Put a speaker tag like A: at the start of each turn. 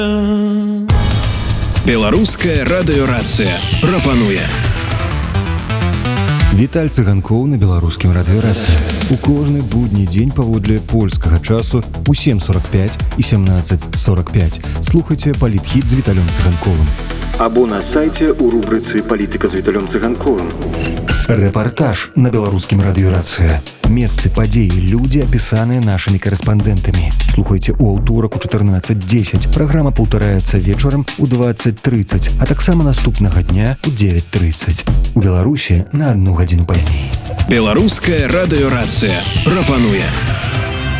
A: Беларуская радыёрацыя прапануе.
B: Віталь Цыганкоў на беларускім радыёрацыі. У кожны будні дзень паводле польскага часу у 7:45 і 17:45 слухайце палітхіт з Віталем Цыганковым.
C: Або на сайце у рубрыцы «Палітыка з Віталем Цыганковым».
B: Рэпартаж на беларускім радыёрацыі. Месцы, падзеі, людзі, апісаныя нашымі корэспандэнтамі. Слухайце ў аўторак у 14:10. Праграма паўтараецца вечарам у 20:30, а таксама наступнага дня у 9:30. У Беларусі на 1 гадзіну пазней.
A: Беларуская радыёрацыя прапануе.